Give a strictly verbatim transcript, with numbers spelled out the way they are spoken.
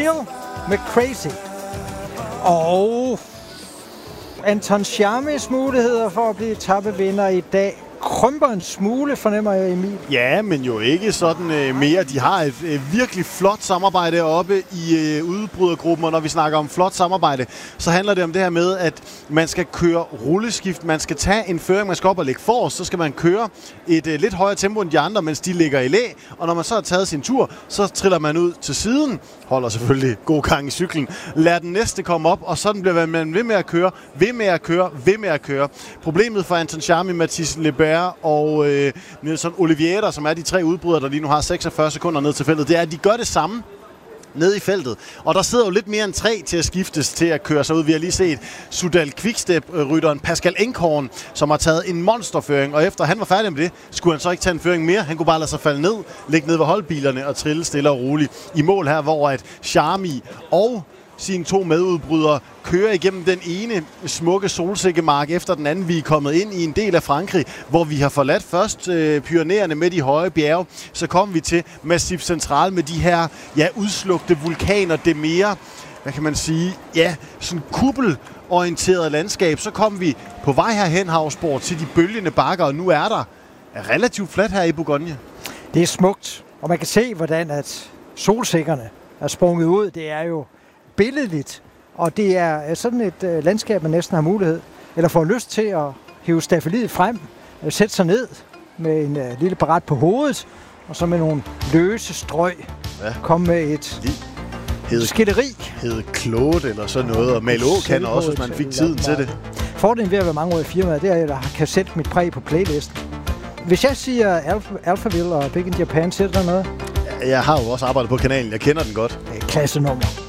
Feel med Crazy. Og Anton Sciammis muligheder for at blive etapevinder i dag krymper en smule, fornemmer jeg, Emil. Ja, men jo ikke sådan øh, mere. De har et øh, virkelig flot samarbejde oppe i øh, udbrydergruppen, og når vi snakker om flot samarbejde, så handler det om det her med, at man skal køre rulleskift, man skal tage en føring, man skal op og lægge forrest, så skal man køre et øh, lidt højere tempo end de andre, mens de ligger i læ, og når man så har taget sin tur, så triller man ud til siden, holder selvfølgelig god gang i cyklen, lader den næste komme op, og sådan bliver man ved med at køre, ved med at køre, ved med at køre. Problemet for Anton Sciammi, Mathis Lebert og øh, Nelson Oliveira, som er de tre udbrydere, der lige nu har seksogfyrre sekunder ned til feltet, det er, at de gør det samme ned i feltet. Og der sidder jo lidt mere end tre til at skiftes til at køre sig ud. Vi har lige set Soudal Quickstep-rytteren Pascal Enkhorn, som har taget en monsterføring, og efter han var færdig med det, skulle han så ikke tage en føring mere. Han kunne bare lade sig falde ned, ligge ned ved holdbilerne og trille stille og roligt i mål her, hvor at Sciammi og sine to medudbrydere kører igennem den ene smukke solsikkemark efter den anden. Vi er kommet ind i en del af Frankrig, hvor vi har forladt først øh, Pyrenæerne med de høje bjerge. Så kom vi til Massif Central med de her ja, udslugte vulkaner. Det mere, hvad kan man sige, ja, sådan kuppelorienteret landskab. Så kom vi på vej herhen, Havsborg, til de bølgende bakker, og nu er der relativt fladt her i Bourgogne. Det er smukt, og man kan se, hvordan at solsikkerne er sprunget ud. Det er jo billedligt, og det er sådan et øh, landskab, man næsten har mulighed, eller får lyst til at hive staffeliet frem, øh, sætte sig ned med en øh, lille parat på hovedet, og så med nogle løse strøg, ja. Komme med et hed, skitteri. Hed Claude eller sådan noget, og Malo kan også, hvis man fik tiden til det. Fordelen ved at være mange år i firmaet, det er, at jeg kan sætte mit præg på playlisten. Hvis jeg siger Alpha, Alphaville og Big in Japan, siger der noget? Jeg har jo også arbejdet på kanalen, jeg kender den godt. Det er klassenummer.